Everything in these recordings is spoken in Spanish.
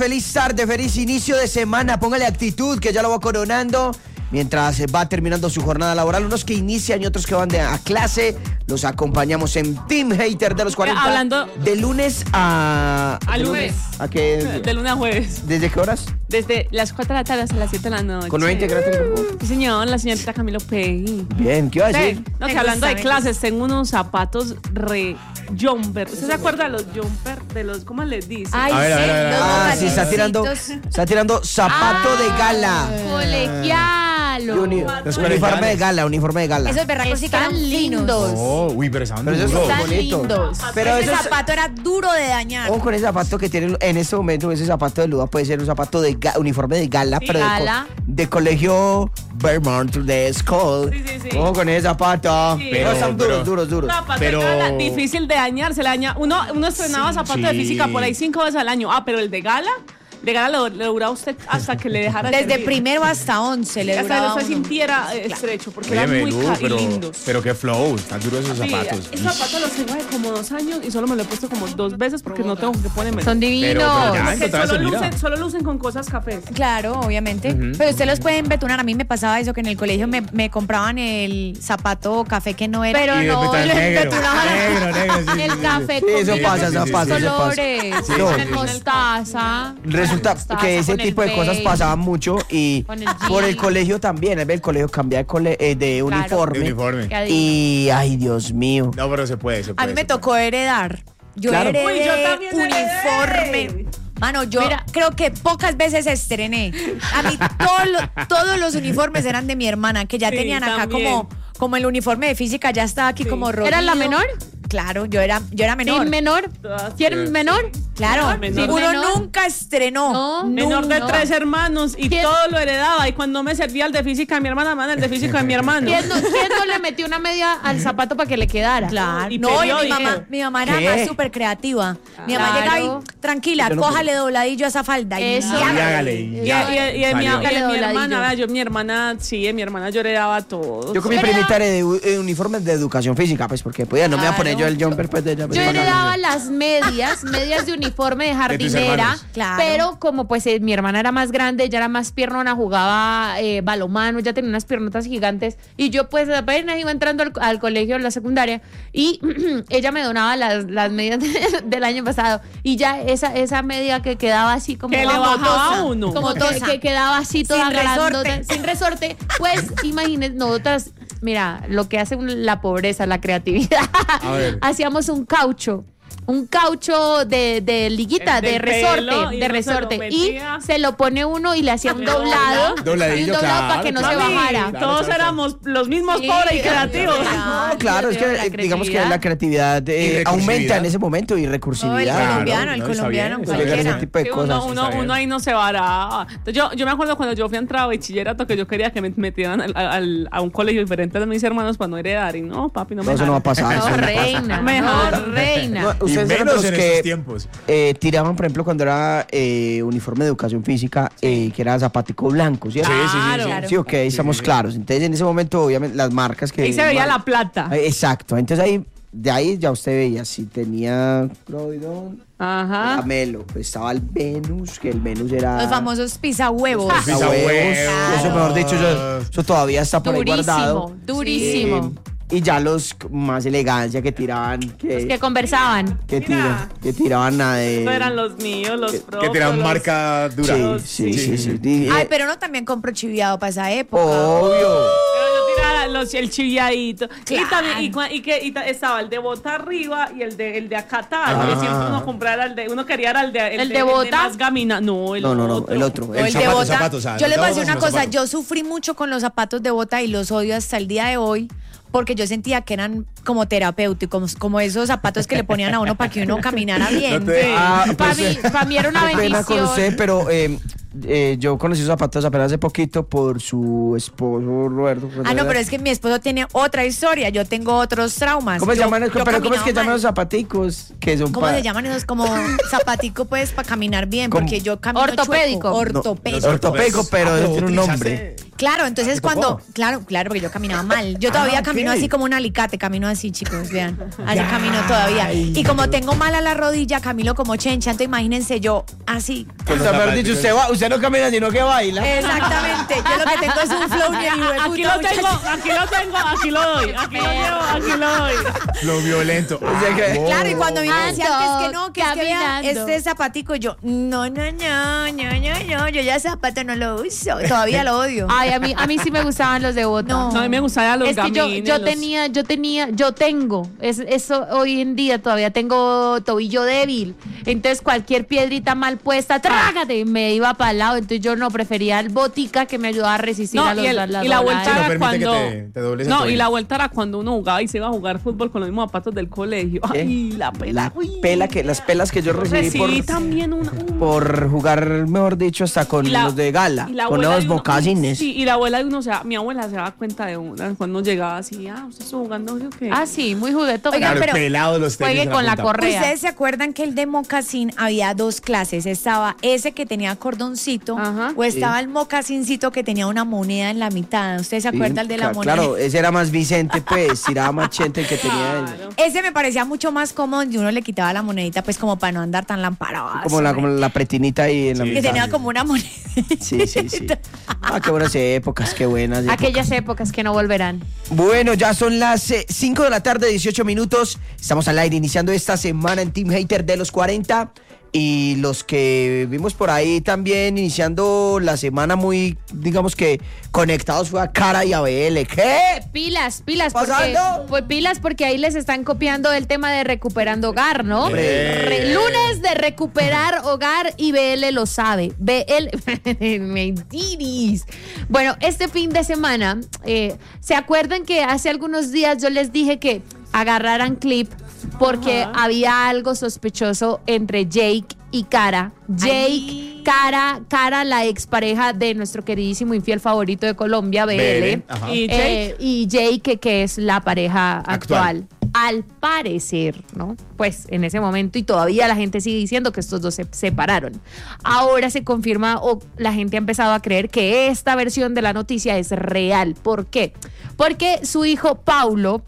Feliz tarde, feliz inicio de semana. Póngale actitud, que ya lo va coronando. Mientras va terminando su jornada laboral, unos que inician y otros que van a clase, los acompañamos en Team Hater de los 40. Hablando de lunes a lunes. ¿A qué? De lunes a jueves. ¿Desde qué horas? Desde las 4 de la tarde hasta las 7 de la noche. ¿Con 9 integrantes del grupo? Sí, señor, la señorita Camilo Peggy. Bien, ¿qué iba a decir? No, que hablando de clases, tengo unos zapatos jumper. ¿Usted se acuerda de los jumper? De los, ¿cómo les dice? Ay, A ver, sí, los Sí, está tirando zapato de gala. Colegialo. Uniforme de gala, uniforme de gala. Esos berracos sí que Están eran lindos. Oh, uy, pero estaban Pero esos duros. son Están bonitos. lindos. Pero Ese esos, zapato era duro de dañar. ojo con ese zapato que tiene en este momento, ese zapato de Luda puede ser un zapato de uniforme de gala, Sí, pero gala. de colegio Vermont de School. Sí. Ojo con ese zapato. Sí. Pero están Pero- duros. Zapato Pero- de gala, difícil de dañar, se le daña. Uno estrenaba zapatos de Sí. física por ahí 5 veces al año. Pero el de gala le duraba a usted hasta que le dejara Desde servir. primero hasta 11 le Hasta que duraba usted uno. sintiera estrecho, porque Oye, eran muy Menú, pero, lindos. pero qué flow, están duros esos Sí, zapatos. esos zapatos los tengo de como 2 años y solo me los he puesto como 2 veces porque no tengo que ponerme. Son divinos. Pero ya, Porque encontraste, mira. solo lucen con cosas cafés. Claro, obviamente. Pero usted los puede embetunar. A mí me pasaba eso, que en el colegio me compraban el zapato café que no era. Y después está negro, sí, el sí, sí. café Sí, con eso pasa, eso pasa. colores, Sí, con sí, el sí. mostaza. Resulta Mostaza que ese con el tipo de cosas beige. pasaban mucho y Con el por el jean. colegio también. El colegio cambia de uniforme. De uniforme. Qué adicto. Y, ay, Dios mío. No, pero se puede. A mí me tocó heredar. Yo Claro. heredé Uy, yo también uniforme. heredé. Mano, yo creo que pocas veces estrené. A mí todos los uniformes eran de mi hermana, que ya Sí, tenían acá también. como el uniforme de física, ya estaba aquí como rojo. ¿Eras la menor? Claro, yo era menor. ¿Team menor? Todas. ¿Quién menor? Claro, Menor. uno Menor. nunca estrenó. No. Menor de No. 3 hermanos y ¿Quién? todo lo heredaba. Y cuando me servía el de física de mi hermana, man, el de física de mi hermano. ¿Quién no le metió una media al zapato para que le quedara? Claro, Y no, y periódico. mi mamá era ¿Qué? más súper creativa. Mi mamá Claro. llegaba y, tranquila, Yo no cójale dobladillo a esa falda. Y Eso. ya. Hágale. Y Ya. de mi Salió. hermana, vea, yo mi hermana yo heredaba todo. Yo con mi primita heredé uniformes de educación física, pues porque podía, no me iba a poner yo el jumper pues de ella. pues, Yo para heredaba acá. las medias de uniforme de jardinera, hermanos. Claro. pero como pues mi hermana era más grande, ella era más piernona, jugaba balonmano, ya tenía unas piernotas gigantes y yo pues apenas iba entrando al colegio, en la secundaria y ella me donaba las medias del año pasado y ya esa media que quedaba así como Que le bajaba a uno. como Motosa. que quedaba así toda Sin resorte. grandota, sin resorte, pues imagínense nosotras. Mira, lo que hace la pobreza, la creatividad. A ver. Hacíamos un caucho de liguita, El de del resorte, pelo, y de uno se lo resorte. Y metía. se lo pone uno y le hacía un doblado. Dobladillo, y un doblado para que no claro, se claro. bajara. Claro, Todos claro. éramos los mismos Sí, pobres y creativos. No, claro, es que La digamos que creatividad. la creatividad recursividad. aumenta en ese momento y No, el recursividad. colombiano, no, está bien, está Llegar a ese cualquiera. tipo de Sí, cosas. uno ahí no se varaba. Entonces, yo me acuerdo cuando yo fui a entrar a bachillerato que yo quería que me metieran a un colegio diferente a mis hermanos para no heredar. Y no, papi, no me No, eso no va a dejaron. pasar. No, eso no pasa. reina. Mejor. No, reina. No, Y ustedes eran menos los en que estos tiempos. tiraban, por ejemplo, cuando era uniforme de educación física, que era zapatico blanco, ¿cierto? Claro. Sí, ok, ahí estamos claros. Entonces, en ese momento, obviamente, las marcas que... Ahí se veía la plata. Exacto. Entonces, de ahí ya usted veía si tenía Croydon, Ajá. Camelo, pues estaba el Venus, que el Venus era... Los famosos pisahuevos. Pisahuevos. Pisahuevos. Eso, mejor dicho, eso todavía está por ahí guardado. Durísimo. Y ya los más elegancia que tiraban, Que conversaban. que tiraban a de... Estos eran los míos, los Que propios. tiran los- marca dura. Sí. Y, Ay, pero uno también compró chiviado para esa época. obvio. Pero yo tiraba el chiviadito. Claro. Y también, estaba el de bota arriba y el de acá atrás. Ajá. Que siempre uno comprara uno quería era el de ¿El de bota? más gamina. No, el No, otro. el otro. O El el de zapato, bota. zapato, o sea, Yo les voy a los decir una zapatos, cosa. zapatos. Yo sufrí mucho con los zapatos de bota y los odio hasta el día de hoy. Porque yo sentía que eran como terapéuticos, como esos zapatos que le ponían a uno para que uno caminara bien. No te- Para mí era una Qué pena con bendición. usted, pero yo conocí sus zapatos apenas hace poquito por su esposo Roberto. Ah, no, pero es que mi esposo tiene otra historia. Yo tengo otros traumas. ¿Cómo se Yo- llaman? yo Pero ¿cómo es que caminaba llaman mal. los zapaticos? Que son ¿Cómo se llaman esos? Como zapatico, pues, para caminar bien. ¿Cómo? Porque yo camino Ortopédico. chueco. No, Ortopédico. ortopédico, pero tiene un nombre. Claro, entonces ¿te tocó? cuando... Claro, porque yo caminaba mal. Yo todavía ok. camino así como un alicate. Camino así, chicos, vean. Así camino todavía. Y como tengo mala la rodilla, camino como chencha. Entonces imagínense yo así, Con los Mejor dicho, zapaticos. usted no camina, sino que baila. Exactamente. Yo lo que tengo es un flow bien hijo de Aquí puta, lo tengo, aquí lo tengo, aquí lo doy. Aquí lo llevo, aquí lo doy. Lo violento. sea que- wow. Claro, y cuando a mí me decían que es que no, que es que vea Caminando. este zapatico, yo, no, yo ya zapato no lo uso, todavía lo odio. Ay, a mí sí me gustaban los de bota. No. No, a mí me gustaban los Es que gamines. yo tengo, eso hoy en día todavía tengo tobillo débil. Entonces cualquier piedrita mal puesta, trágate, me iba para el lado. Entonces yo no prefería el botica que me ayudaba a resistir No, a los y la voladas. vuelta Sí, no era permite que cuando. te dobles el No, y tobillo. la vuelta era cuando uno jugaba y se iba a jugar fútbol con los mismos zapatos del colegio. Ay, la pela. Las pelas que yo recibí Sí, también una. por jugar, mejor dicho, hasta con los de gala, y la con abuela los de uno- mocasines. Sí, y la abuela de uno, o sea, mi abuela se daba cuenta de una cuando uno llegaba así, usted está jugando, ¿sí o qué? Ah, sí, muy juguetón. Oigan, Claro, pero pelado los tenis juegue en con la punta. correa. ¿Ustedes se acuerdan que el de mocasín había dos clases? Estaba ese que tenía cordoncito Ajá. o estaba el mocasincito que tenía una moneda en la mitad. ¿Ustedes se acuerdan de la moneda? Claro, ese era más Vicente, pues, tiraba machete el que tenía él. Claro. Ese me parecía mucho más cómodo y uno le quitaba la monedita pues como para no andar tan lamparado. Como la pretinita ahí en la Sí. Que mitad. tenía como una moneda. Sí. Ah, qué buenas épocas, qué buenas épocas. Aquellas épocas que no volverán. Bueno, ya son las 5 de la tarde, 18 minutos. Estamos al aire iniciando esta semana en Team Hater de los 40. Y los que vimos por ahí también iniciando la semana muy, digamos que conectados fue a Cara y a BL. ¿Qué? Pilas, porque, ¿Pasando? pues pilas porque ahí les están copiando el tema de recuperando hogar, ¿no? Hombre. Lunes de recuperar hogar y BL lo sabe. BL, mentiris. Bueno, este fin de semana, ¿se acuerdan que hace algunos días yo les dije que agarraran clip porque Ajá. había algo sospechoso entre Jake y Cara? Ay. Cara, la expareja de nuestro queridísimo infiel favorito de Colombia, BL. Ajá. Y Jake. Y Jake, que es la pareja Actual. actual. Al parecer, ¿no? Pues en ese momento, y todavía la gente sigue diciendo que estos dos se separaron. Ahora se confirma, o la gente ha empezado a creer que esta versión de la noticia es real. ¿Por qué? Porque su hijo Paolo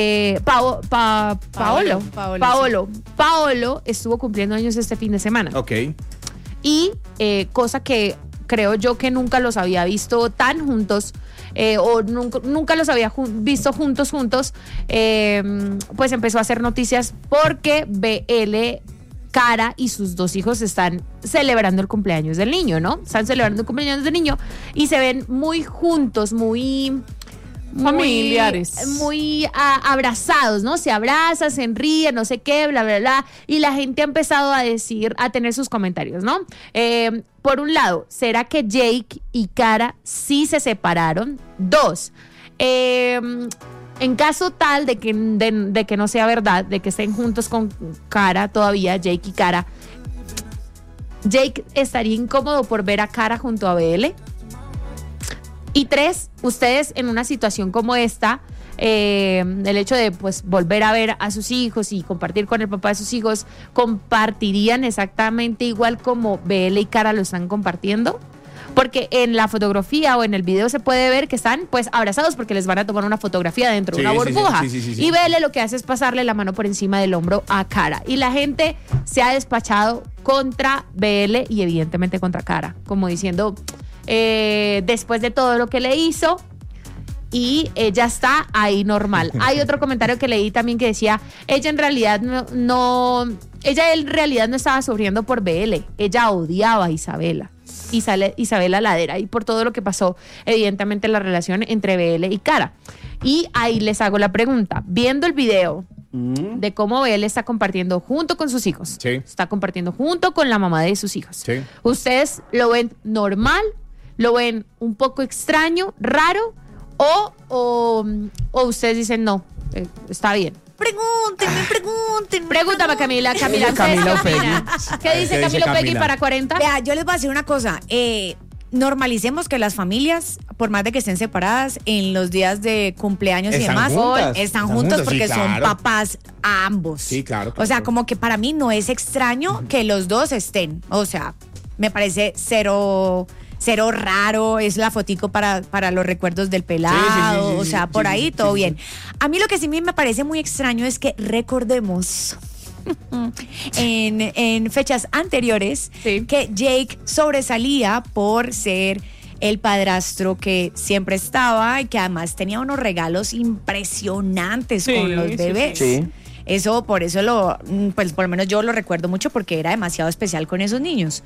estuvo cumpliendo años este fin de semana. Ok. Y cosa que creo yo que nunca los había visto tan juntos, o nunca los había visto juntos, pues empezó a hacer noticias porque BL, Cara y sus dos hijos están celebrando el cumpleaños del niño, ¿no? Están celebrando el cumpleaños del niño y se ven muy juntos, muy Familiares. muy abrazados, ¿no? Se abrazan, se ríen, no sé qué, bla, bla, bla. Y la gente ha empezado a decir, a tener sus comentarios, ¿no? Por un lado, ¿será que Jake y Cara sí se separaron? Dos, en caso tal de que no sea verdad, de que estén juntos con Cara todavía, Jake y Cara, Jake estaría incómodo por ver a Cara junto a BL. Y tres, ustedes en una situación como esta, el hecho de pues volver a ver a sus hijos y compartir con el papá de sus hijos, ¿compartirían exactamente igual como BL y Cara lo están compartiendo? Porque en la fotografía o en el video se puede ver que están pues abrazados porque les van a tomar una fotografía dentro de Sí, una sí, sí, burbuja. sí. Y BL lo que hace es pasarle la mano por encima del hombro a Cara. Y la gente se ha despachado contra BL y evidentemente contra Cara, como diciendo, después de todo lo que le hizo, y ella está ahí normal. Hay otro comentario que leí también que decía, ella en realidad no estaba sufriendo por BL, ella odiaba a Isabela. Isabela Ladera, y por todo lo que pasó, evidentemente, la relación entre BL y Cara. Y ahí les hago la pregunta, viendo el video de cómo BL está compartiendo junto con sus hijos, Sí. está compartiendo junto con la mamá de sus hijos, Sí. ¿ustedes lo ven normal? ¿Lo ven un poco extraño, raro? ¿O ustedes dicen no, está bien? Pregúntenme. Pregúntame, Camila. Camila, ¿ustedes Camila qué opinan? ¿Qué dice ¿Qué dice Camilo Peggy Camila? para 40? Vea, yo les voy a decir una cosa. Normalicemos que las familias, por más de que estén separadas, en los días de cumpleaños y Están demás, juntas. están Están juntos juntas, porque sí, son claro. papás a ambos. Sí, claro, O sea, claro. como que para mí no es extraño que los dos estén. O sea, me parece cero raro, es la fotico para los recuerdos del pelado, Sí, o sea, por ahí todo bien. A mí lo que sí me parece muy extraño es que recordemos en fechas anteriores Sí. que Jake sobresalía por ser el padrastro que siempre estaba y que además tenía unos regalos impresionantes Sí, con los sí, bebés. sí. Eso, por eso pues por lo menos yo lo recuerdo mucho porque era demasiado especial con esos niños.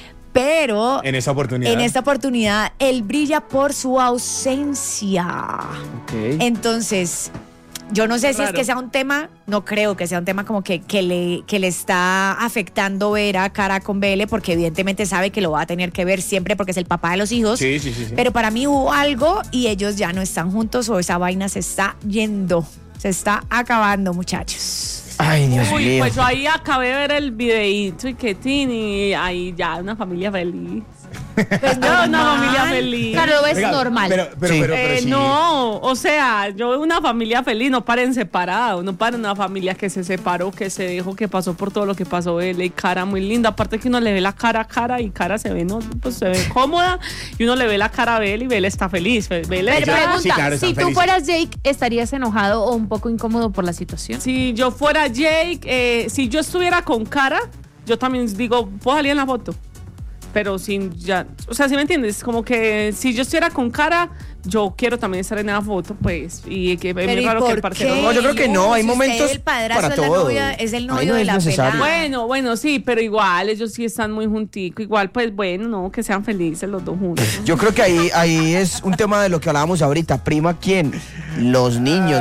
Pero En esta oportunidad. en esta oportunidad él brilla por su ausencia. Ok. Entonces, yo no sé si es Raro. que sea un tema, no creo que sea un tema como que le está afectando ver a Cara con BL, porque evidentemente sabe que lo va a tener que ver siempre porque es el papá de los hijos. Sí. Pero para mí hubo algo y ellos ya no están juntos o esa vaina se está yendo, se está acabando, muchachos. Ay, Dios Uy, mío. pues yo ahí acabé de ver el videíto y que y ahí ya una familia feliz. Pues No, una normal. familia feliz. Claro, es Oiga, normal. Pero sí. No, o sea, yo veo una familia feliz, no paren separados, no paren una familia que se separó, que se dejó, que pasó por todo lo que pasó, y Cara muy linda, aparte que uno le ve la cara a Cara y Cara se ve, ¿no? Pues se ve cómoda y uno le ve la cara a Belle y Belle está feliz. Belle Pero está- pregunta, sí, claro, están si tú felices. fueras Jake, ¿estarías enojado o un poco incómodo por la situación? Si yo fuera Jake, si yo estuviera con Cara, yo también digo, puedo salir en la foto. Pero sin ya, o sea, ¿sí me entiendes? Como que si yo estuviera con Cara, yo quiero también estar en la foto, pues. Y que es Pero muy ¿y raro que por el parcero. qué? No, yo creo que no, hay Si usted, momentos el padrastro para es la todo. novia, es el Ahí novio no de es la necesario. pelada. Bueno, sí, pero igual ellos sí están muy junticos. Igual, pues bueno, no, que sean felices los dos juntos. Yo creo que ahí es un tema de lo que hablábamos ahorita. Prima, ¿quién? Los niños,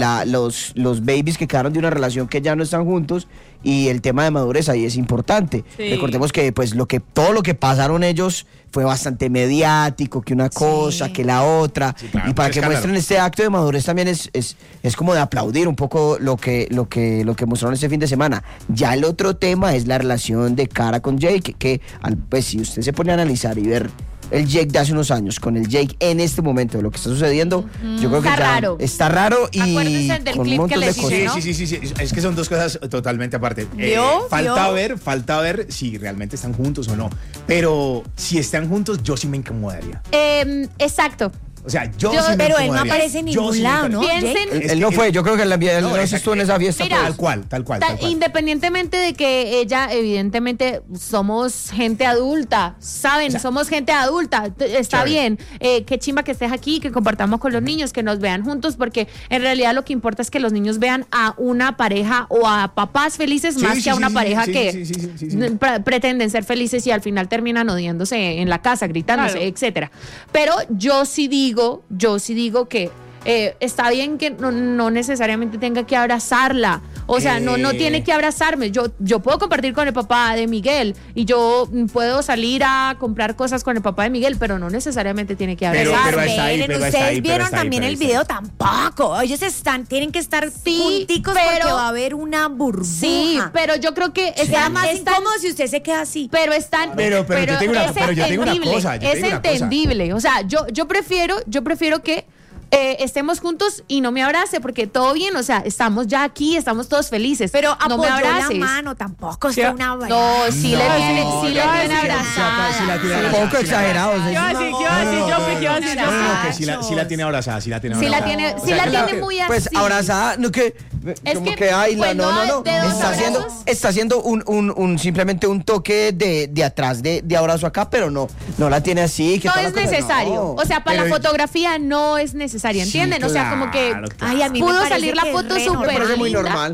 los babies que quedaron de una relación que ya no están juntos, y el tema de madurez ahí es importante. Sí. Recordemos que pues todo lo que pasaron ellos fue bastante mediático, que una cosa, que la otra. Sí, claro, y para mucho que escándalo. muestren este acto de madurez también es como de aplaudir un poco lo que mostraron este fin de semana. Ya el otro tema es la relación de Cara con Jake, que pues si usted se pone a analizar y ver el Jake de hace unos años con el Jake en este momento de lo que está sucediendo, yo creo que Está ya raro. está raro y Acuérdense del con un clip montón que de les cosas. dije, ¿no? Sí. Es que son dos cosas totalmente aparte. ¿Vio? Falta ver si realmente están juntos o no. Pero si están juntos, yo sí me incomodaría. Exacto. O sea, yo Yo- sí me pero él no incomodaría. aparece en Yo ningún sí me lado, ¿no? incomodaría. Piensen, Él Es no que- fue, yo creo que él no exacto. estuvo en esa fiesta. Mira, Tal cual. Independientemente de que ella, evidentemente, somos gente adulta, ¿saben? O sea, somos gente adulta. Está chévere. bien. Qué chimba que estés aquí, que compartamos con los niños, que nos vean juntos, porque en realidad lo que importa es que los niños vean a una pareja o a papás felices Sí, más sí, que a una sí, pareja sí, que sí. pretenden ser felices y al final terminan odiándose en la casa, gritándose, Claro. etcétera. Pero yo sí digo que está bien que no necesariamente tenga que abrazarla. O sea, no tiene que abrazarme. Yo puedo compartir con el papá de Miguel y yo puedo salir a comprar cosas con el papá de Miguel, pero no necesariamente tiene que Pero abrazarme. está ahí, pero está ustedes ahí, pero vieron está ahí, también pero el está video ahí. tampoco. Ellos tienen que estar Sí, junticos pero- porque va a haber una burbuja. Sí, pero yo creo que Será más están- incómodo si usted se queda así. Pero están. Pero yo te digo una- es pero yo te digo una entendible, cosa, yo te es digo una cosa. entendible. O sea, yo prefiero que estemos juntos y no me abrace, porque todo bien, o sea, estamos ya aquí, estamos todos felices. Pero no me apoyó la abraces. mano, tampoco Sí, fue una abrazo. No, sí le tiene, sí le no, tiene sí, abrazada. sí la tiene Un abrazada. poco exagerados. ¿Qué iba a decir? ¿Qué iba a decir yo? ¿Qué iba a decir yo? No, que sí la tiene abrazada, sí la tiene Sí la abrazada. tiene, O sí sea, la que tiene muy así. Pues abrazada, no que Es como que, que ay, pues, no. de dos abrazos. Está haciendo un simplemente un toque de atrás de abrazo acá, pero no la tiene así. que No toda la es cosa, necesario. no. O sea, para la Pero- fotografía no es necesario, ¿entienden? Sí, o sea, como que claro, claro. Ay, a mí me pudo parece salir la que es foto re súper parece muy linda. normal.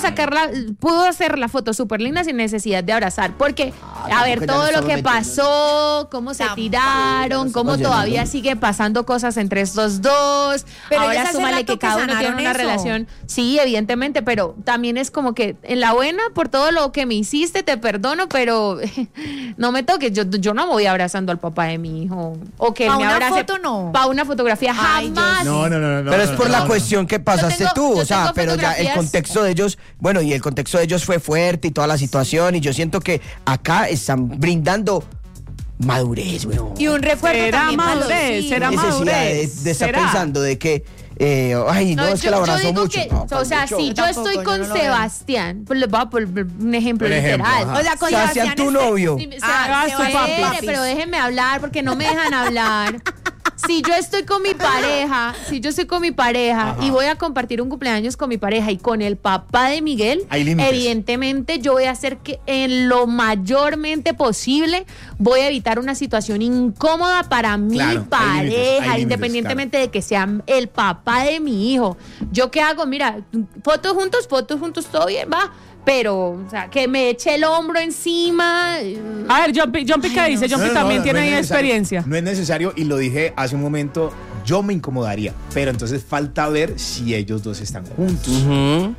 Pudo hacer la foto súper linda sin necesidad de abrazar. Porque, a ver, tampoco ya todo nos lo que estamos pasó, cómo se Tampoco. tiraron, cómo Oye, todavía no. sigue pasando cosas entre estos dos. Pero ellos Ahora hace súmale rato que que cada uno tiene sanaron una eso. relación. Sí, evidentemente, pero también es como que en la buena, por todo lo que me hiciste, te perdono, pero no me toques. Yo no voy abrazando al papá de mi hijo. O que él Pa' me una abrace. foto, no. Para una fotografía, Ay, yo jamás. No. Pero es por la no. cuestión que pasaste Yo tengo- tú, yo o sea, tengo pero ya el fotografías- contexto de ellos, bueno, y el contexto de ellos fue fuerte y toda la situación, y yo siento que acá están brindando madurez, weón. Y un recuerdo Será también para los madurez, hijos. será Necesidad madurez. de estar ¿Será? pensando de que, ay, no, es que la abrazó digo mucho. que, No, o sea, mucho. si Yo yo tampoco, estoy yo con no lo veo. Sebastián, pues les voy a poner un ejemplo Un ejemplo, literal. ajá. O sea, con Sebastián, tu novio. Sí, Ah, Sebastián, espere, papi. pero déjenme hablar porque no me dejan hablar. si yo estoy con mi pareja, Ajá. y voy a compartir un cumpleaños con mi pareja y con el papá de Miguel, Hay límites. evidentemente yo voy a hacer que en lo mayormente posible voy a evitar una situación incómoda para mi Claro, hay pareja, límites, independientemente de que sea el papá de mi hijo. ¿Yo qué hago? Mira, fotos juntos, todo bien, va. Pero, o sea, que me eche el hombro encima. A ver, Jumpy, ¿qué dice? Jumpy también tiene es ahí necesario. experiencia. No es necesario, y lo dije hace un momento, yo me incomodaría, pero entonces falta ver si ellos dos están juntos. Ujú.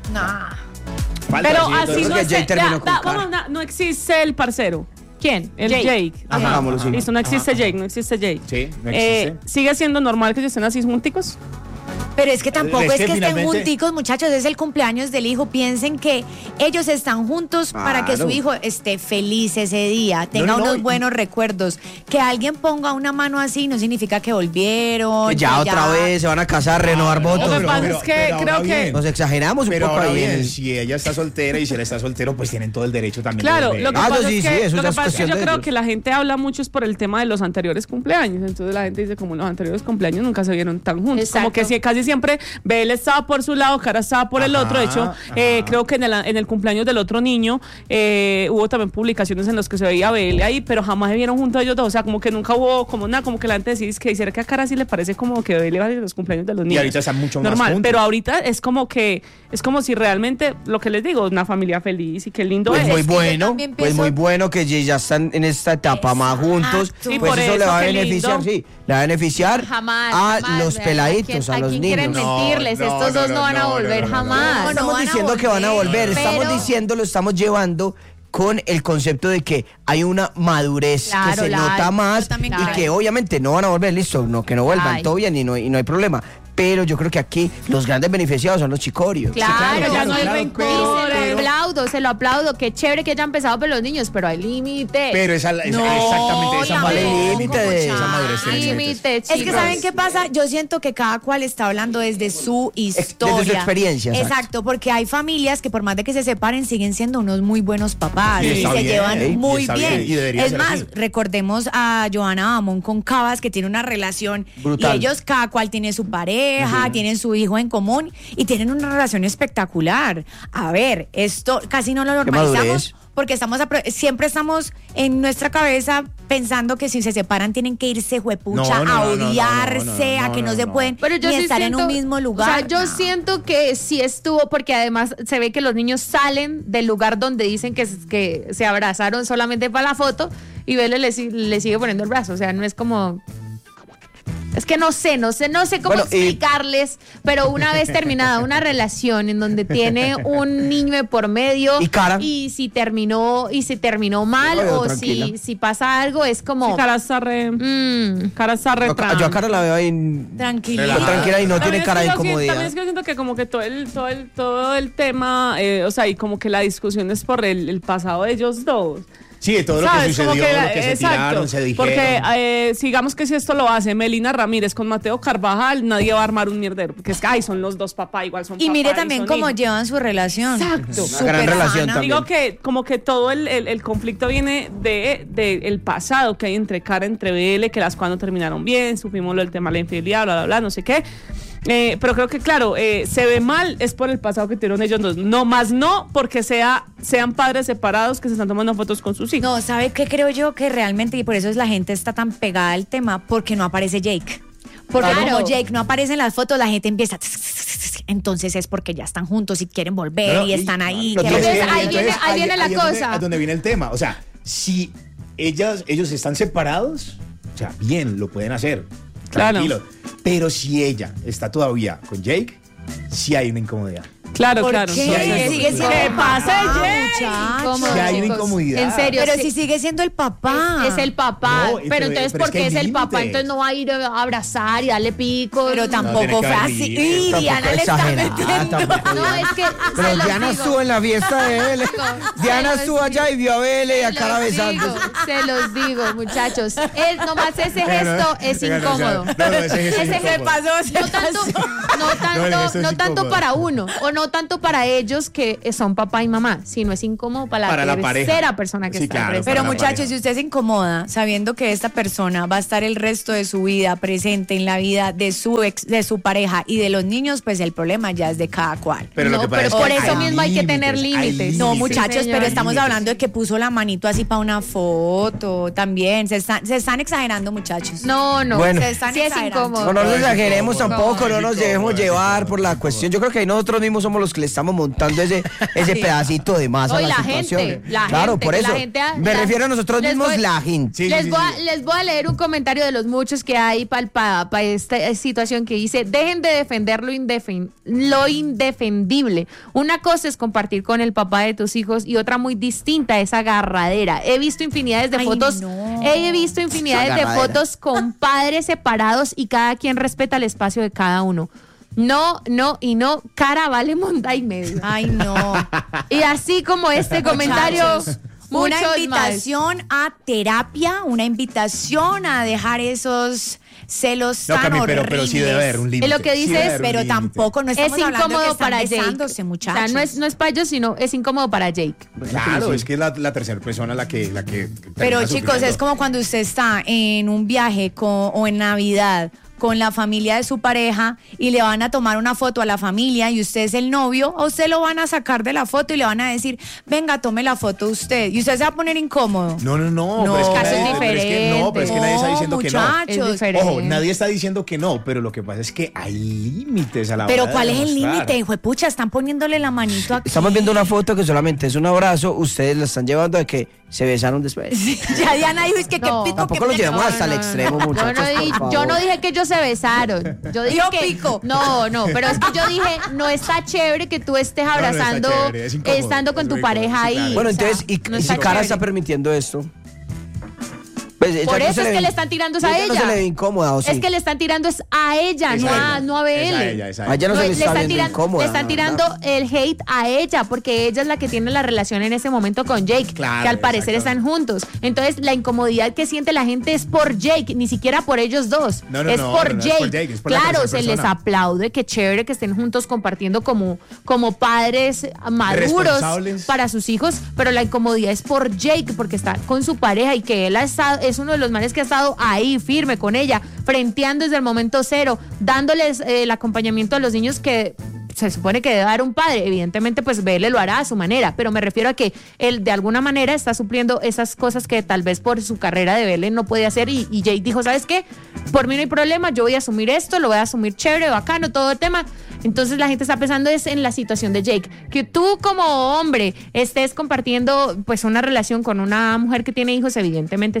Falta Pero ver si ellos así dos- no que Jay sé, terminó con Cara. no existe el parcero. ¿Quién? El Jake. Ajá, hagámoslo, sí. Listo, no existe Jake, no existe Jake. Sí, no existe. ¿Sigue siendo normal que ellos estén así junticos? Pero es que tampoco Es es que que estén finalmente- junticos, muchachos, es el cumpleaños del hijo. Piensen que ellos están juntos para que su Claro. hijo esté feliz ese día, tenga no, unos y- buenos recuerdos. Que alguien ponga una mano así no significa que volvieron. Que ya que otra vez se van a casar, renovar votos. Lo que pasa es que ahora creo que- bien, Nos exageramos un Pero poco ahora ahí. bien, si ella está soltera y si él está soltero, pues tienen todo el derecho también. Claro, de lo que Ah, pasa no, sí, es sí, que, eso lo ya que es pasa es que cuestión yo de creo ellos. que la gente habla mucho es por el tema de los anteriores cumpleaños. Entonces la gente dice como los anteriores cumpleaños nunca se vieron tan juntos. Exacto. Como que casi siempre Bel estaba por su lado, Cara estaba por el Ajá, otro. De hecho, ajá. creo que en el cumpleaños del otro niño hubo también publicaciones en las que se veía a Bel ahí, pero jamás se vieron juntos ellos dos. O sea, como que nunca hubo como nada, como que la gente decía es que hiciera que a Cara sí le parece como que Bel iba a los cumpleaños de los niños. ahorita están mucho más normal, juntos. pero ahorita es como si realmente lo que les digo, una familia feliz y qué lindo Pues es. muy Es que yo bueno, también pues pienso- muy bueno que ya están en esta etapa más juntos. Sí, Pues por eso le eso, va a qué beneficiar, lindo. sí, le va a beneficiar Jamás. a jamás, los vean, peladitos, a ¿a los quién quieren niños. mentirles? No, Estos dos no van a volver jamás. no. Estamos van a diciendo que van a volver, volver, estamos pero- diciendo, lo estamos llevando con el concepto de que hay una madurez Claro, que se la nota hay. más Yo también y creo. que obviamente no van a volver, listo, no, que no vuelvan, Ay. todo bien y no hay problema. Pero yo creo que aquí los grandes beneficiados son los chicorios. Claro, claro, ya no hay y rencor, se lo aplaudo, qué chévere que hayan empezado por los niños, pero hay límites. Pero exactamente, esa tampoco, madurez, límite, esa madurez tiene límites. límites, Es que ¿saben qué pasa? Yo siento que cada cual está hablando desde su historia. desde su experiencia, exacto. Exacto, porque hay familias que por más de que se separen siguen siendo unos muy buenos papás Sí, y está se bien, llevan y muy está bien. bien, y debería Es ser más, así. recordemos a Johanna Bamón con Cabas que tiene una relación Brutal. y ellos cada cual tiene su pareja, tienen su hijo en común y tienen una relación espectacular. A ver, esto casi no lo normalizamos. madurez. Porque siempre estamos en nuestra cabeza pensando que si se separan tienen que irse juepucha No, no, a no, no, odiarse, no, a que no, no, se no. pueden Pero yo ni sí estar siento, en un mismo lugar. O sea, yo No. siento que sí estuvo, porque además se ve que los niños salen del lugar donde dicen que se abrazaron solamente para la foto y Belle le sigue poniendo el brazo. O sea, no es como. Es que no sé cómo Bueno, explicarles, pero una vez terminada una relación en donde tiene un niño de por medio ¿Y Cara? y si terminó mal Yo la veo o tranquila. si pasa algo es como Cara está re... Cara está re Yo a Cara la veo ahí Tranquilo. tranquila y no También tiene es cara que de yo siento- incomodidad. También es que yo siento que como que todo el tema, o sea, y como que la discusión es por el pasado de ellos dos. Sí, de todo lo que ¿Sabes? Como sucedió, que lo que se tiraron, se dijeron. Porque sigamos que si esto lo hace Melina Ramírez con Mateo Carvajal, nadie va a armar un mierdero. Porque es que, ay, son los dos papá, igual son Y papá mire también son cómo hijo. llevan su relación. Exacto. Una gran relación sana. también. Digo que como que todo el conflicto viene de el pasado que hay entre Belle, que las cuando terminaron bien, supimos lo del tema de la infidelidad, bla, bla, bla, no sé qué. Pero creo que, claro, se ve mal es por el pasado que tuvieron ellos dos. No, más no porque sean padres separados que se están tomando fotos con sus hijos. No, ¿sabe qué creo yo? Que realmente, y por eso es la gente está tan pegada al tema, porque no aparece Jake. Porque Claro. como Jake no aparece en las fotos, la gente empieza... Entonces es porque ya están juntos y quieren volver No, y están ahí. no, que entonces, van a- ahí viene la es cosa. donde viene el tema. O sea, si ellos están separados, o sea, bien, lo pueden hacer. Claro. Tranquilo. Pero si ella está todavía con Jake, sí hay una incomodidad. Claro, ¿Por claro. qué? Sí, hay Sigue siendo ¿Qué el pasa, papá, Jake? muchacho. Incómodo, Sí hay una chicos. incomodidad. En serio. Pero sí. si sigue siendo el papá. Es el papá, No, pero pero entonces es que porque hay es el papá, límites. entonces no va a ir a abrazar y darle pico. Pero tiene tampoco que fue haber así. límites. Y Diana le está metiendo. No, es que Pero se los Diana digo. estuvo en la fiesta de él. Se Diana los estuvo allá y vio a Belle y a Se Cara los besando. digo, se los digo, muchachos. Nomás ese gesto es incómodo. No, ese gesto es Ese se incómodo. pasó. No tanto, No, el gesto es no tanto incómodo. para uno, o no tanto para ellos que son papá y mamá, sino es incómodo para la pareja. tercera persona que Sí, está claro, presente. Pero para la muchachos, pareja. si usted se incomoda sabiendo que esta persona va a estar el resto de su vida presente en la vida de su pareja y de los niños, pues el problema ya es de cada cual. Pero lo No, que pasa pero es por que eso mismo hay que tener límites. No, Sí, muchachos, señor. pero estamos Límites. hablando de que puso la manito así para una foto también. Se están exagerando, muchachos. No, Bueno. Se están sí es exagerando. incómodo. No nos exageremos incómodo. tampoco, no Es nos incómodo, dejemos es llevar incómodo, por la es cuestión. Yo creo que ahí nosotros mismos somos los que le estamos montando ese pedacito de masa No, a y la la situación. gente, la claro, gente, por que eso. la gente Me refiero a nosotros les mismos, voy- la gente. Sí, les, sí, voy a, sí. les voy a leer un comentario de los muchos que hay para esta situación que dice, dejen de defender lo indefendible. Una cosa es compartir con el papá de tus hijos y otra muy distinta es agarradera. He visto infinidades de Ay, fotos, no. he visto infinidades de Agarradera. fotos con padres separados y cada quien respeta el espacio de cada uno. No, cara vale monda y medio. Ay, no. Y así como este comentario, Muchachos, una muchos más. invitación a terapia, una invitación a dejar esos celos No, tan Cami, horribles. pero sí debe haber un límite. lo que Sí dice debe es, haber un Pero límite. tampoco, no Es estamos hablando de que incómodo están para Jake. besándose, muchachos. O sea, no es para ellos, sino es incómodo para Jake. Claro, es que es la tercera persona la que Pero termina chicos, sufriendo. es como cuando usted está en un viaje o en Navidad con la familia de su pareja y le van a tomar una foto a la familia y usted es el novio, a usted lo van a sacar de la foto y le van a decir, venga, tome la foto usted. Y usted se va a poner incómodo. No, No, pero es que casos nadie- pero es que no, pero es que nadie está diciendo que no. muchachos. Es diferente. Ojo, nadie está diciendo que no, pero lo que pasa es que hay límites a la Pero hora de ¿cuál es el demostrar. límite? Hijo de pucha, están poniéndole la manito aquí. Estamos viendo una foto que solamente es un abrazo, ustedes la están llevando de que se besaron después. Ya Diana dijo, es que No. qué pico, Tampoco qué lo llevamos pico. hasta el extremo, muchachos. Yo no dije que ellos se besaron. Yo dije Yo que pico. No, pero es que yo dije, no está chévere que tú estés está abrazando, chévere, es incómodo, estando con es tu muy pareja incómodo, sí, ahí. claro. Bueno, o sea, entonces, no y si está Cara chévere. está permitiendo esto. Pues, ella Por no eso se es le que ve- le están tirando es a ella. No se ella. le ve incómoda, ¿o sí? Es que le están tirando es a ella, Es no a a, ella. no a Es él. a ella, es a A ella no se le está viendo incómoda. le están la tirando verdad. el hate a ella, porque ella es la que tiene la relación en ese momento con Jake, Claro, que al parecer exacto. están juntos. Entonces, la incomodidad que siente la gente es por Jake, ni siquiera por ellos dos. No, es por no, no es Jake. por Jake, es por la Claro, tercera se les persona. aplaude, que chévere que estén juntos compartiendo como padres maduros Responsables. para sus hijos, pero la incomodidad es por Jake, porque está con su pareja y que él es uno de los manes que ha estado ahí firme con ella, frenteando desde el momento cero, dándoles el acompañamiento a los niños que se supone que debe dar un padre. Evidentemente, pues Bele lo hará a su manera, pero me refiero a que él de alguna manera está supliendo esas cosas que tal vez por su carrera de Bele no puede hacer y Jake dijo, ¿sabes qué? Por mí no hay problema, yo voy a asumir esto, lo voy a asumir chévere, bacano, todo el tema. Entonces la gente está pensando es en la situación de Jake, que tú como hombre estés compartiendo pues una relación con una mujer que tiene hijos, evidentemente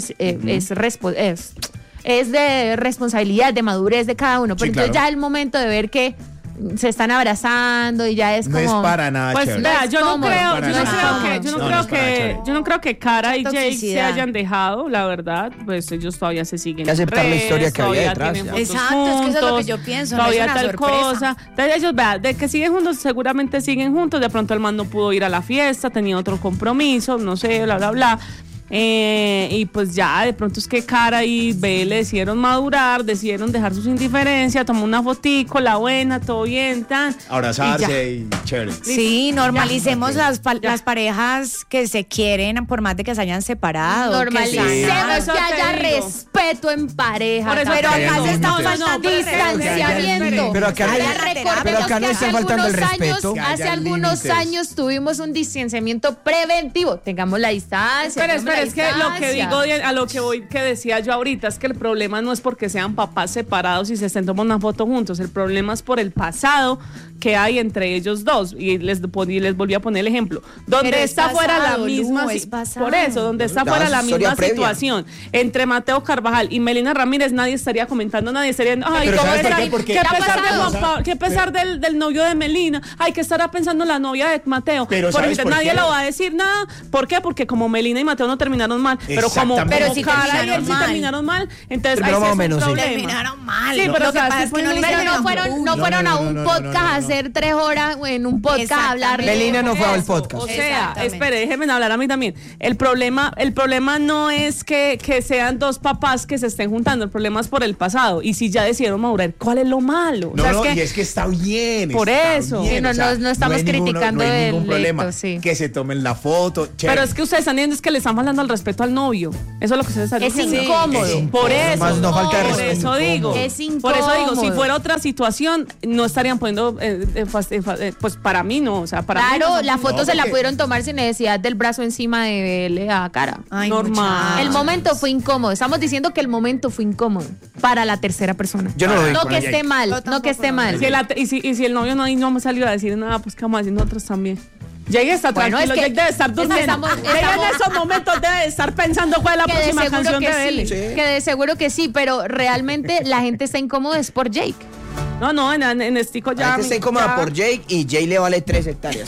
es de responsabilidad, de madurez de cada uno, pero Sí, entonces claro. ya el momento de ver que se están abrazando y ya es No como es para nada Pues chévere. vea, yo no cómodo. creo, Para yo no nada. creo que, yo no No, creo no es para que, chévere. yo no creo que Cara y Jake se Toxicidad. hayan dejado, la verdad, pues ellos todavía se siguen. Hay que aceptar la historia que había todavía detrás, tienen ya. fotos Exacto, es que eso es lo que juntos, yo pienso, no todavía es una tal sorpresa. cosa. Entonces ellos, vea, de que siguen juntos, seguramente siguen juntos, de pronto el man no pudo ir a la fiesta, tenía otro compromiso, no sé, bla, bla, bla. Y pues ya, de pronto es que Cara y Bele decidieron madurar, decidieron dejar sus indiferencias, tomó una fotico, la buena, todo bien, tan. Abrazarse y chévere. Sí, normalicemos Ya. las parejas que se quieren por más de que se hayan separado. que Normalicemos se aman. Eso que te haya digo. respeto en pareja. Por eso Pero te acá digo. se están No, faltando pero el distanciamiento. Pero acá no- Ahora, pero recordemos acá no que está hace faltando el algunos respeto. años, Que hace haya algunos límites. años tuvimos un distanciamiento preventivo. Tengamos la distancia. Pero tengamos la es que lo que distancia. digo, a lo que voy, que decía yo ahorita, es que el problema no es porque sean papás separados y se estén tomando una foto juntos, el problema es por el pasado que hay entre ellos dos. Y les volví a poner el ejemplo. Donde Pero es está fuera la pasado, misma Lu, es pasado. por eso, donde está Ya, fuera la historia misma previa. situación entre Mateo Carvajal y Melina Ramírez, nadie estaría comentando, nadie estaría, ay, Pero ¿cómo ¿sabes por estar? qué? Porque- ¿Qué Ya pesar de pasado. Juan Pablo? ¿Qué pesar del novio de Melina? Ay, ¿qué estará pensando la novia de Mateo? Pero Por ¿sabes eso por nadie qué? lo va a decir nada. ¿Por qué? Porque como Melina y Mateo no terminan terminaron mal. Pero como Exactamente. Pero sí Cara y terminaron él sí mal. terminaron mal, entonces Pero ahí sí más o es un menos, sí. problema. Terminaron mal. Sí, pero lo que o sea, pasa sí es fue que no le un- Pero hicieron no fueron a un podcast a hacer 3 horas en un podcast a hablar de Melina no fue al Eso, podcast. O sea, Exactamente. espere, déjenme hablar a mí también. El problema no es que sean dos papás que se estén juntando, el problema es por el pasado. Y si ya decidieron madurar, ¿cuál es lo malo? O No, sea, no, es y que es que está bien. Por está eso. bien, Sí, no, o sea, no estamos hay criticando no hay ningún el problema. hecho, sí. Que se tomen la foto. Chévere. pero es que ustedes están diciendo es que le están faltando al respeto al novio. Eso es lo que ustedes están Es diciendo. incómodo. Es Por eso. Más no falta de por respeto. eso digo. Es Por eso digo, si incómodo. fuera otra situación, no estarían poniendo, pues para mí no, o sea, para mí Claro, no. la foto se la porque- pudieron tomar sin necesidad del brazo encima de él a Cara. Ay, Normal. muchachos. El momento fue incómodo. Estamos diciendo que el momento fue incómodo para la tercera persona. Yo no lo vi No con que ella. esté mal, Yo no tampoco que esté lo mal. Si y si el novio no me salió a decir nada, pues qué vamos a decir nosotros también. Jake está Bueno, tranquilo, es que- Jake debe estar es que durmiendo. estamos- Jake en esos momentos debe estar pensando cuál es la Que de próxima seguro canción que de sí, Belly. que de seguro que sí, pero realmente la gente está incómoda es por Jake. No, en Estico La ya. gente está incómoda ya- por Jake y Jake le vale 3 hectáreas.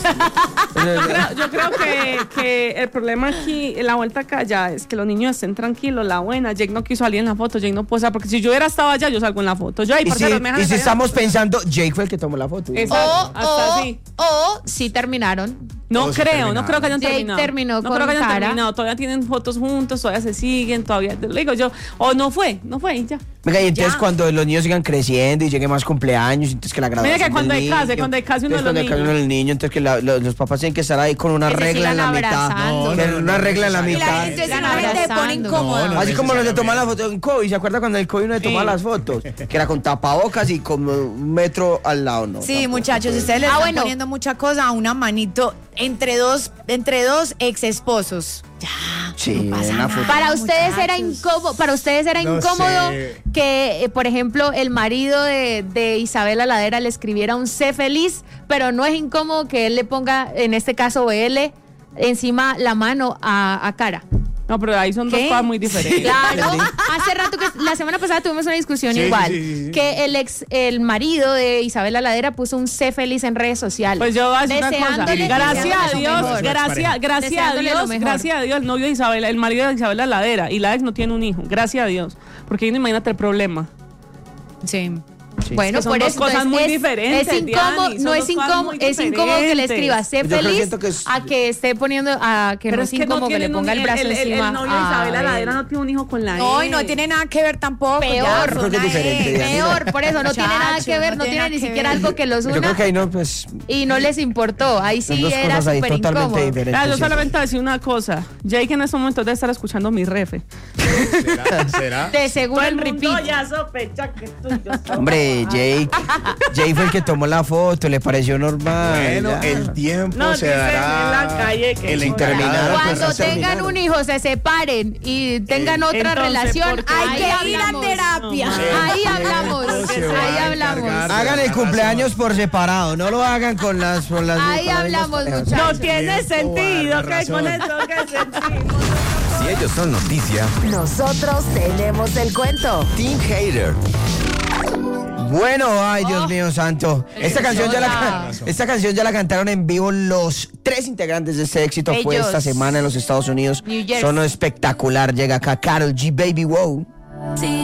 Yo creo que el problema aquí, la vuelta acá ya es que los niños estén tranquilos, la buena. Jake no quiso salir en la foto, Jake no puede salir, porque si yo hubiera estado allá, yo salgo en la foto. Yo ahí, Y si, parceros, me dejan y si salir. estamos pensando, Jake fue el que tomó la foto. Exacto, hasta así. O sí terminaron. No Todos se creo terminaron. que hayan Jake terminado. terminó no con creo que hayan Cara. terminado. Todavía tienen fotos juntos, todavía se siguen, todavía. Le digo yo, o no fue y ya. Venga, y entonces Ya. cuando los niños sigan creciendo y lleguen más cumpleaños, entonces que la graduación Mira que cuando del hay case, niño, cuando hay case uno de entonces los cuando hay case niños. uno del niño, entonces que los papás tienen que estar ahí con una Que se regla en la sigan mitad. abrazando. Que una regla en la Y la mitad. gente Sigan solamente se pone abrazando. incómoda. No, Así como los de necesariamente. tomar la foto en COVID, ¿se acuerda cuando el COVID no le tomaba Sí. las fotos? Que era con tapabocas y como un metro al lado, ¿no? Sí, tampoco. muchachos, ustedes le están bueno. poniendo mucha cosa a una manito entre dos ex esposos. Ya, Sí, no pasa una nada, foto. Para ustedes era muchachos. incómodo, No incómodo sé. que, por ejemplo, el marido de Isabela Ladera le escribiera un sé feliz, pero no es incómodo que él le ponga, en este caso BL, encima la mano a Cara. No, pero ahí son dos ¿Qué? cosas muy diferentes. Claro, hace rato que la semana pasada tuvimos una discusión Sí, igual, sí. que el marido de Isabela Ladera puso un sé feliz en redes sociales. Pues yo voy a decir una cosa. Deseándole que Gracias sea a lo Dios, mejor. gracias a Deseándole lo Dios, mejor. gracias a Dios, el novio de Isabela, el marido de Isabela Ladera y la ex no tiene un hijo. Gracias a Dios. Porque no imagínate el problema. Sí. Bueno, Es que son por dos eso cosas entonces, muy diferentes, Es incómodo, Diani, no son es dos cosas incómodo, muy es incómodo que le diferentes. escriba sé Yo creo que feliz siento que es- a que esté poniendo a que no es incómodo que le ponga el brazo encima. El novio de Isabela a él. Ladera no tiene un hijo con la No, y ex. no tiene nada que ver tampoco. Peor. ya, Yo creo que es zona diferente, E. Diana. Peor, por eso no tiene nada Muchacho, que ver, no no tiene tiene nada ni que siquiera ver. algo que los Yo creo que una ahí no, pues, y no les importó. Ahí son sí dos era cosas ahí súper totalmente incómodo. diferentes. Ah, yo sí. solamente voy a decir una cosa. Jake en estos momentos debe estar escuchando mi refe. ¿Será? De seguro Todo en el mundo repeat. ya sospecha que tú y yo somos. Hombre, Jake fue el que tomó la foto, le pareció normal. Bueno, ya. el tiempo No, se dicen dará. en la calle que el no. encargado. Terminaron, pues, Cuando se tengan terminaron. un hijo, se separen y tengan otra entonces, relación, ¿por qué? Hay ahí que ir a hablamos. terapia. Ahí hablamos, Se va ahí a hablamos. encargar. Hagan el cumpleaños por separado, no lo hagan con las Ahí con las mismas hablamos, parejas. muchachos. No tiene Tiempo, sentido, Bárbara, que con razón. eso que sentimos. Si ellos son noticia, Nosotros tenemos el cuento. Team Hater. Bueno, ay Dios mío santo. Esta canción ya la cantaron en vivo los 3 integrantes de este éxito. Fue Ellos. esta semana en los Estados Unidos. New Jersey. Sonó espectacular. Llega acá Karol G, Baby Wow.